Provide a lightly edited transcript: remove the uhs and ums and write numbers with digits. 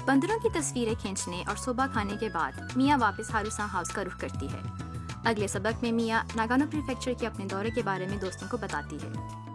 बंदरों की तस्वीरें खींचने और सुबह खाने के बाद मिया वापस हारुसान हाउस का रुख करती है। अगले सबक में मिया नागानो प्रीफेक्चर के अपने दौरे के बारे में दोस्तों को बताती है।